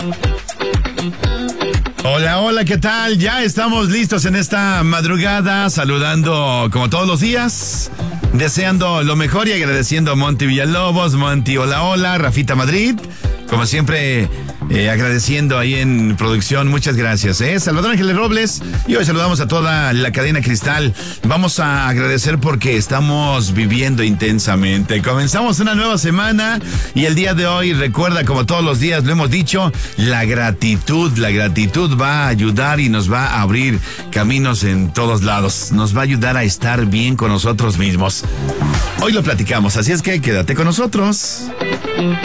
Hola, hola, ¿qué tal? Ya estamos listos en esta madrugada, saludando como todos los días, deseando lo mejor y agradeciendo a Monty Villalobos, Monty, hola, hola, Rafita Madrid, como siempre, agradeciendo ahí en producción, muchas gracias. Salvador Ángeles Robles, y hoy saludamos a toda la cadena Cristal. Vamos a agradecer porque estamos viviendo intensamente. Comenzamos una nueva semana y el día de hoy, recuerda, como todos los días lo hemos dicho, la gratitud va a ayudar y nos va a abrir caminos en todos lados. Nos va a ayudar a estar bien con nosotros mismos. Hoy lo platicamos, así es que quédate con nosotros.